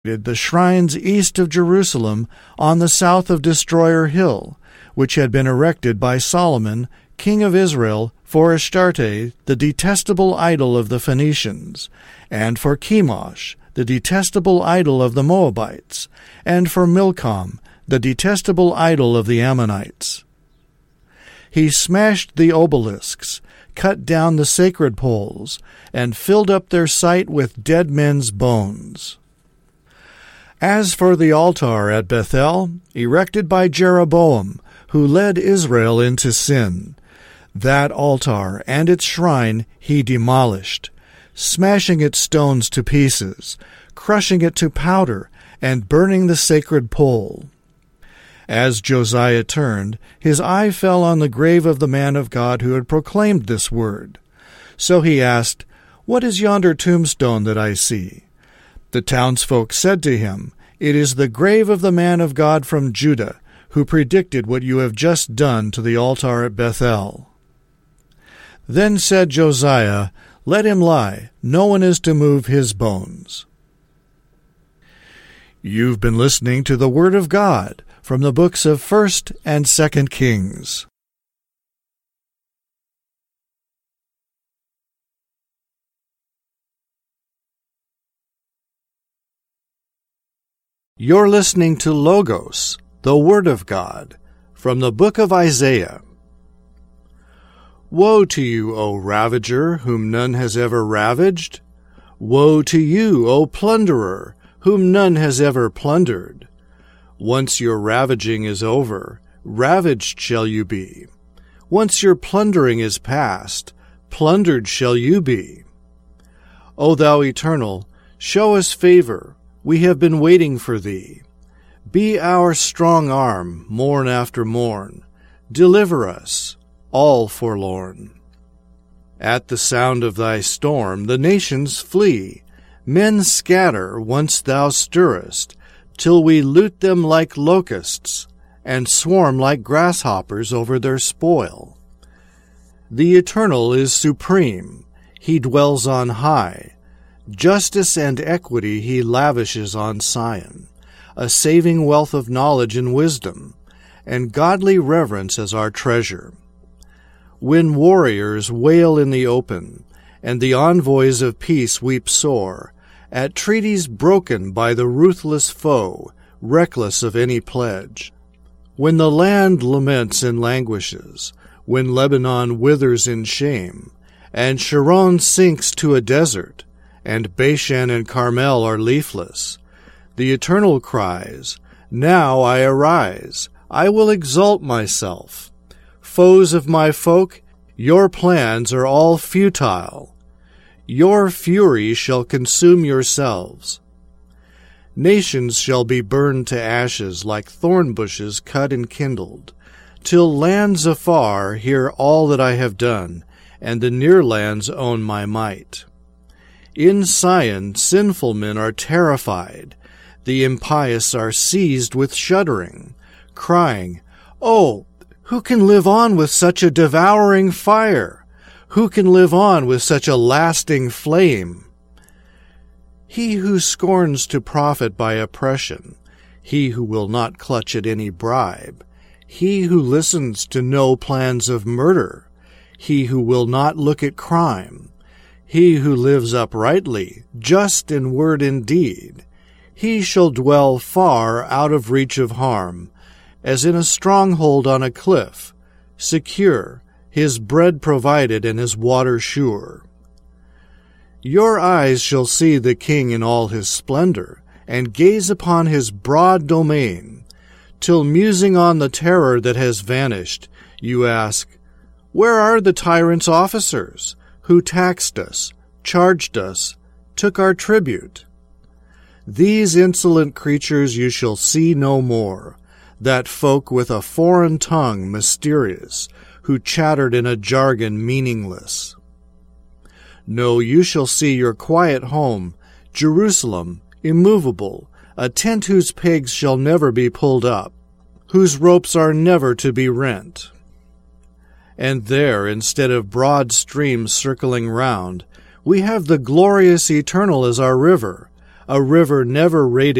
the shrines east of Jerusalem on the south of Destroyer Hill, which had been erected by Solomon, king of Israel, for Astarte, the detestable idol of the Phoenicians, and for Chemosh, the detestable idol of the Moabites, and for Milcom, the detestable idol of the Ammonites. He smashed the obelisks, cut down the sacred poles, and filled up their site with dead men's bones. As for the altar at Bethel, erected by Jeroboam, who led Israel into sin, that altar and its shrine he demolished, smashing its stones to pieces, crushing it to powder, and burning the sacred pole. As Josiah turned, his eye fell on the grave of the man of God who had proclaimed this word. So he asked, "What is yonder tombstone that I see?" The townsfolk said to him, "It is the grave of the man of God from Judah, who predicted what you have just done to the altar at Bethel." Then said Josiah, "Let him lie. No one is to move his bones." You've been listening to the Word of God from the books of 1st and 2nd Kings. You're listening to Logos, the Word of God, from the book of Isaiah. Woe to you, O ravager, whom none has ever ravaged! Woe to you, O plunderer, whom none has ever plundered! Once your ravaging is over, ravaged shall you be. Once your plundering is past, plundered shall you be. O thou Eternal, show us favor. We have been waiting for thee. Be our strong arm, morn after morn. Deliver us, all forlorn. At the sound of thy storm the nations flee. Men scatter once thou stirrest, till we loot them like locusts, and swarm like grasshoppers over their spoil. The Eternal is supreme. He dwells on high. Justice and equity he lavishes on Sion, a saving wealth of knowledge and wisdom, and godly reverence as our treasure. When warriors wail in the open, and the envoys of peace weep sore, at treaties broken by the ruthless foe, reckless of any pledge. When the land laments and languishes, when Lebanon withers in shame, and Sharon sinks to a desert, and Bashan and Carmel are leafless, the Eternal cries, "Now I arise, I will exalt myself. Foes of my folk, your plans are all futile. Your fury shall consume yourselves. Nations shall be burned to ashes like thorn bushes cut and kindled, till lands afar hear all that I have done, and the near lands own my might. In Sion sinful men are terrified, the impious are seized with shuddering, crying, "Oh, who can live on with such a devouring fire? Who can live on with such a lasting flame?" He who scorns to profit by oppression, he who will not clutch at any bribe, he who listens to no plans of murder, he who will not look at crime, he who lives uprightly, just in word and deed, he shall dwell far out of reach of harm, as in a stronghold on a cliff, secure, his bread provided and his water sure. Your eyes shall see the king in all his splendor, and gaze upon his broad domain, till musing on the terror that has vanished, you ask, "Where are the tyrant's officers, who taxed us, charged us, took our tribute?" These insolent creatures you shall see no more, that folk with a foreign tongue mysterious, who chattered in a jargon meaningless. No, you shall see your quiet home, Jerusalem, immovable, a tent whose pegs shall never be pulled up, whose ropes are never to be rent. And there, instead of broad streams circling round, we have the glorious Eternal as our river, a river never rated